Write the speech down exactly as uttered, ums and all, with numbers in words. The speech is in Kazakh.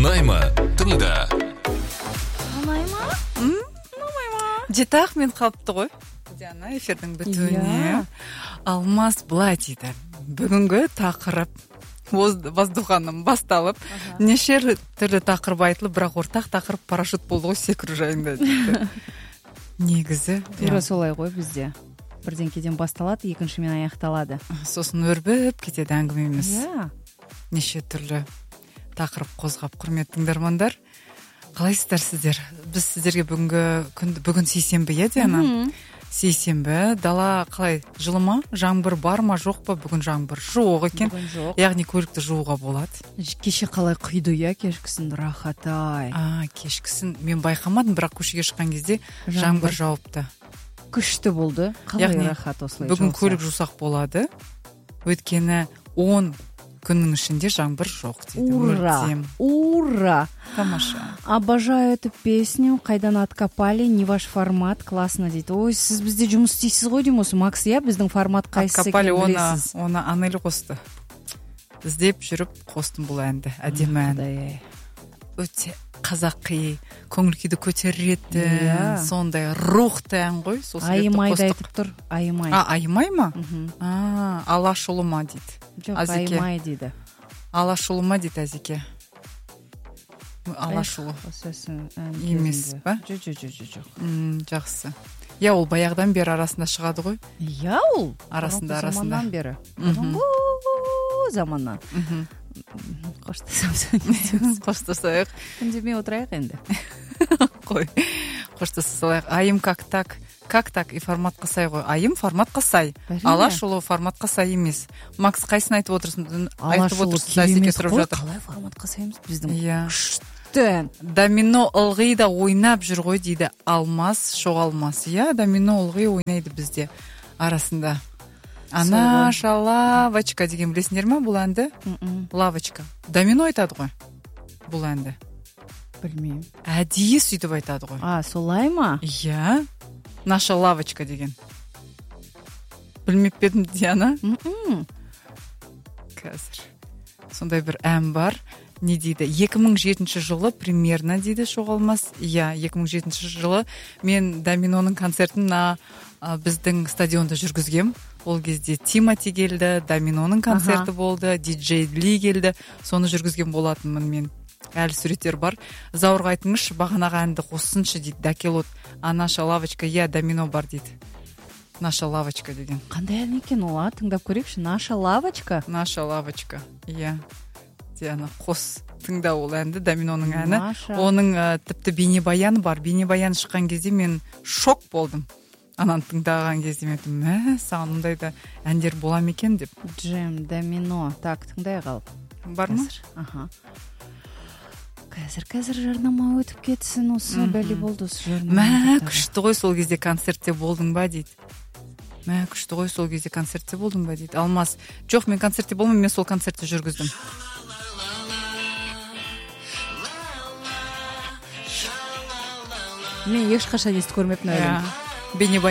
Ұнай ма? Тыңда. Ұнай ма? Ұнамай ма? Жетақ мен қалыпты ғой. Диана, эфирдің бітуіне. Алмас былай дейді. Бүгінгі тақырып воздуханым басталып, неше түрлі тақырып айтылып, бірақ ортақ тақырып парашют болды ғой, секіру жайында дейді. Негізі тура солай ғой бізде. Бірден кеден басталады, екіншімен аяқталады. Сосын өрбіп кетеді әңгімеміз. Иә. Неше түрлі тақырып қозғап, құрметті тыңдармандар. Қалайсыздар сіздер? Біз сіздерге бүгінгі күн, бүгін сейсенбі, иә Диана? Сейсенбі, дала қалай, жылы ма? Жаңбыр бар ма, жоқ па? Бүгін жаңбыр жоқ екен. Бүгін жоқ. Яғни көлікті жууға болады. Кеше қалай құйды, иә, кешкісін рахат-ай. А, кешкісін мен байқамадым, бірақ көшеге шыққан кезде жаңбыр жауыпты. Күшті болды. Қалай рахат осылай. Бүгін көлік жусақ болады. Өйткені он күннің ішінде жаңбыр жоқ дейді. Ура! Ура! Тамаша. Обожаю эту песню. Қайдан откопали, не ваш формат, классно дейді. Ой, сіз бізде жұмыс істейсіз ғой деймін осы. Макс, иә, біздің формат қайсысы екенін білесіз. Оны Анель қосты. Іздеп жүріп қостым бұл әнді. Әдемі ән. Өте қазақи, көңіл күйді көтереді. Сондай рухты ән ғой. Айымайды айтып тұр. Айымай. А, айымай ма? А, алашұлы ма дейді. Жоқ, айымай дейді. Алашұлы ма дейді Әзеке. Алашұлы. Емес па? Жоқ, жоқ, жоқ, жоқ. Жақсы. Я, ол баяғыдан бері арасында шығады ғой. Я, ол? Арасында, арасында. Заманнан бері. Заманнан. Қоштасамыз. Қоштасайық. Үндемей отырайық енді. Қой. Қоштасайық. Айым как так? Как так? И форматқа сай ғой. Айым форматқа сай. Алашұлы форматқа сай емес. Макс, қайсын айтып отырсың? Алашұлы керемет қой. Қалай форматқа сайымыз біздің? Күшті. Домино ылғи да ойнап жүр ғой дейді Алмас, Шоғалмас. Иә, домино ылғи ойнайды бізде арасында. Анаша лавочка деген білесіңдер ма бұл әнді? Лавочка. Домино айтады ғой бұл әнді. Білмеймін. Әдейі сөйтіп айтады ғой. А, солай ма? Иә. Наша лавочка деген. Білмеп педім, Диана? Қазір. Сондай бір ән бар. Не дейді? екі мың жетінші жылы примерно дейді Шоғалмас. Иә, екі мың жетінші жылы мен доминоның концертін на біздің стадионда жүргізгем. Ол кезде Тимати келді, доминоның концерті болды, диджей Ли келді. Соны жүргізген болатынмын мен. Әлі суреттер бар. Заурға айтыңызшы, бағанаға әнді қоссыншы дейді. Дакелот, а наша лавочка, иә, домино бар дейді. Наша лавочка деген. Қандай ән екен ол, тыңдап көрейікші. Наша лавочка? Наша лавочка, иә. Диана, қос тыңда ол әнді, доминоның әні. Оның тіпті бейнебаяны бар. Бейнебаяны шыққан кезде мен шок болдым. Анан тыңдаған кезде мен айтым, мә, саған мұндай да әндер бола ма екен деп. Джем, домино. Так, тыңдай қалып. Бар ма? Аха. Қазір, қазір жарнама өтіп кетсін, осы бәлі болды осы жарнама. Мә, күшті ғой сол кезде концертте болдың ба дейді. Мә, күшті ғой сол кезде концертте болдың ба дейді. Алмас, жоқ, мен концертте болмын, мен сол концертте жүргіздім. Мен ешқашан естіп көрмеппін. Бейнебаян